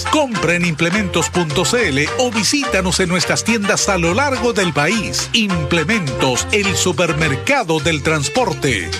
Compra en implementos.cl o visítanos en nuestras tiendas a lo largo del país. Implementos, el supermercado del transporte.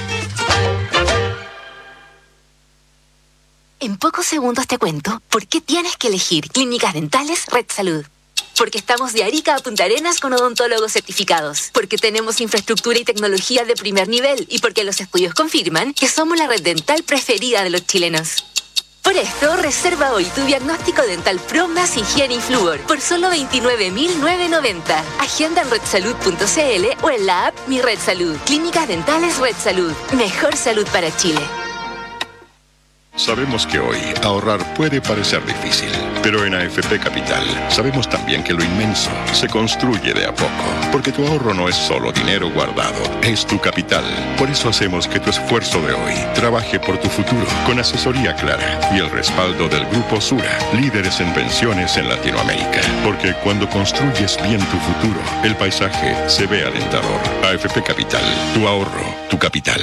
En pocos segundos te cuento por qué tienes que elegir Clínicas Dentales Red Salud. Porque estamos de Arica a Punta Arenas con odontólogos certificados. Porque tenemos infraestructura y tecnología de primer nivel. Y porque los estudios confirman que somos la red dental preferida de los chilenos. Por esto, reserva hoy tu diagnóstico dental Pro más higiene y flúor por solo 29.990. Agenda en redsalud.cl o en la app Mi Red Salud. Clínicas Dentales Red Salud. Mejor salud para Chile. Sabemos que hoy ahorrar puede parecer difícil, pero en AFP Capital sabemos también que lo inmenso se construye de a poco, porque tu ahorro no es solo dinero guardado, es tu capital. Por eso hacemos que tu esfuerzo de hoy trabaje por tu futuro, con asesoría clara y el respaldo del Grupo Sura, líderes en pensiones en Latinoamérica. Porque cuando construyes bien tu futuro, el paisaje se ve alentador. AFP Capital, tu ahorro, tu capital.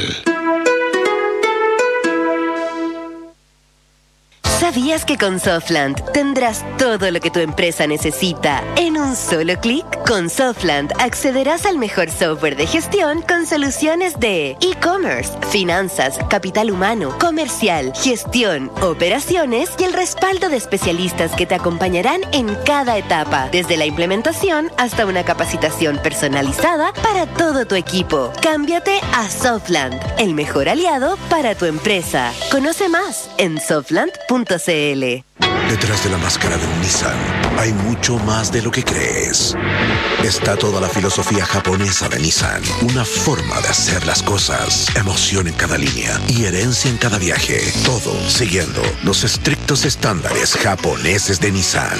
¿Sabías que con Softland tendrás todo lo que tu empresa necesita en un solo clic? Con Softland accederás al mejor software de gestión con soluciones de e-commerce, finanzas, capital humano, comercial, gestión, operaciones y el respaldo de especialistas que te acompañarán en cada etapa, desde la implementación hasta una capacitación personalizada para todo tu equipo. Cámbiate a Softland, el mejor aliado para tu empresa. Conoce más en softland.cl. Detrás de la máscara de un Nissan hay mucho más de lo que crees. Está toda la filosofía japonesa de Nissan, una forma de hacer las cosas, emoción en cada línea y herencia en cada viaje. Todo siguiendo los estrictos estándares japoneses de Nissan.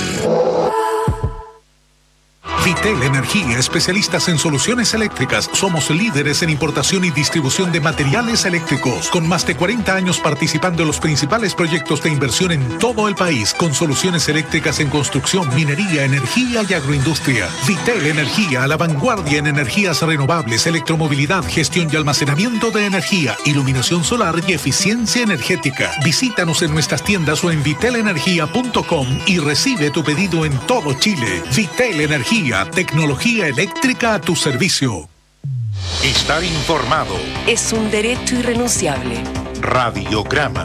Vitel Energía, especialistas en soluciones eléctricas. Somos líderes en importación y distribución de materiales eléctricos, con más de 40 años participando en los principales proyectos de inversión en todo el país, con soluciones eléctricas en construcción, minería, energía y agroindustria. Vitel Energía, a la vanguardia en energías renovables, electromovilidad, gestión y almacenamiento de energía, iluminación solar y eficiencia energética. Visítanos en nuestras tiendas o en vitelenergia.com y recibe tu pedido en todo Chile. Vitel Energía, tecnología eléctrica a tu servicio. Estar informado es un derecho irrenunciable. Radiograma.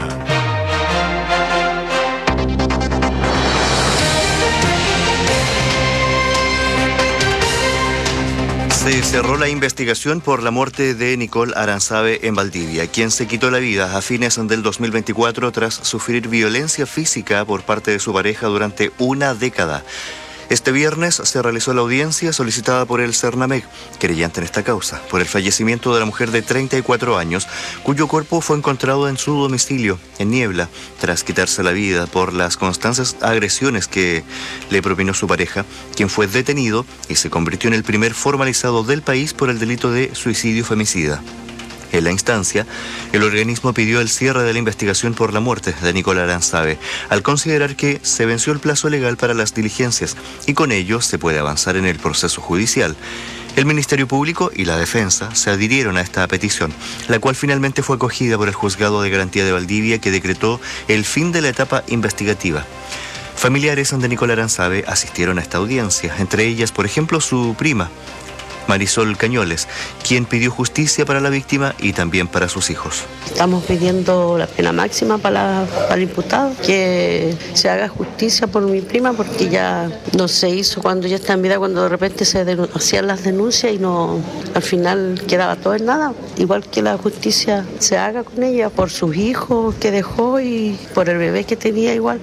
Se cerró la investigación por la muerte de Nicole Aranzabé en Valdivia, quien se quitó la vida a fines del 2024 tras sufrir violencia física por parte de su pareja durante una década. Este viernes se realizó la audiencia solicitada por el Cernamec, querellante en esta causa, por el fallecimiento de la mujer de 34 años, cuyo cuerpo fue encontrado en su domicilio, en Niebla, tras quitarse la vida por las constantes agresiones que le propinó su pareja, quien fue detenido y se convirtió en el primer formalizado del país por el delito de suicidio femicida. En la instancia, el organismo pidió el cierre de la investigación por la muerte de Nicole Aranzabé, al considerar que se venció el plazo legal para las diligencias y con ello se puede avanzar en el proceso judicial. El Ministerio Público y la Defensa se adhirieron a esta petición, la cual finalmente fue acogida por el Juzgado de Garantía de Valdivia, que decretó el fin de la etapa investigativa. Familiares de Nicole Aranzabé asistieron a esta audiencia, entre ellas, por ejemplo, su prima, Marisol Cañoles, quien pidió justicia para la víctima y también para sus hijos. Estamos pidiendo la pena máxima para el imputado, que se haga justicia por mi prima, porque ya no se hizo cuando ya está en vida, cuando de repente se hacían las denuncias y no, al final quedaba todo en nada. Igual que la justicia se haga con ella por sus hijos que dejó y por el bebé que tenía igual.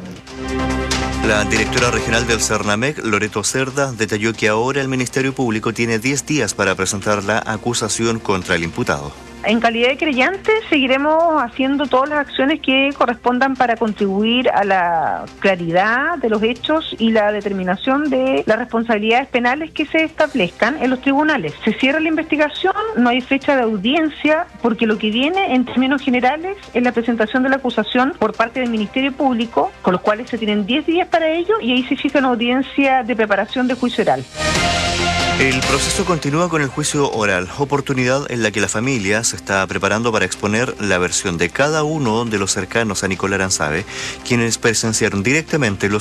La directora regional del Cernamec, Loreto Cerda, detalló que ahora el Ministerio Público tiene 10 días para presentar la acusación contra el imputado. En calidad de creyente seguiremos haciendo todas las acciones que correspondan para contribuir a la claridad de los hechos y la determinación de las responsabilidades penales que se establezcan en los tribunales. Se cierra la investigación, no hay fecha de audiencia, porque lo que viene en términos generales es la presentación de la acusación por parte del Ministerio Público, con los cuales se tienen 10 días para ello, y ahí se fija una audiencia de preparación de juicio oral. El proceso continúa con el juicio oral, oportunidad en la que la familia se está preparando para exponer la versión de cada uno de los cercanos a Nicole Aranzabé, quienes presenciaron directamente los